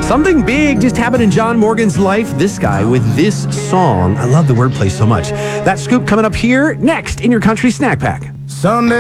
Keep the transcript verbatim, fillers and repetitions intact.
Something big just happened in John Morgan's life. This guy with this song. I love the wordplay so much. That scoop coming up here next in your country snack pack. Sunday.